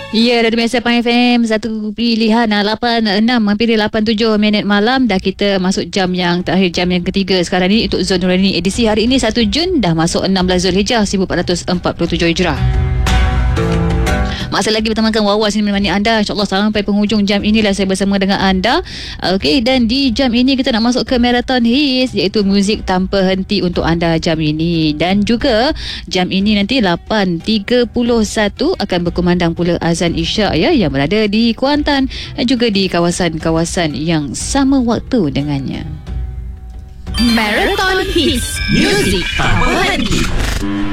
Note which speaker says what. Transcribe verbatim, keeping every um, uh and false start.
Speaker 1: Ya, dari Malaysia Pang F M, satu pilihan ah, lapan enam hampir lapan tujuh minit malam. Dah kita masuk jam yang terakhir, jam yang ketiga sekarang ni untuk Zon Nurani edisi hari ini satu Jun, dah masuk enam belas Zulhijjah seribu empat ratus empat puluh tujuh Hijrah. Masih lagi bertemankan Wawas ini menemani anda, InsyaAllah sampai penghujung jam inilah saya bersama dengan anda. Okey, dan di jam ini kita nak masuk ke Marathon Hits, iaitu muzik tanpa henti untuk anda jam ini. Dan juga jam ini nanti lapan tiga puluh satu akan berkumandang pula azan Isyak ya, yang berada di Kuantan dan juga di kawasan-kawasan yang sama waktu dengannya.
Speaker 2: Marathon Hits, muzik tanpa henti.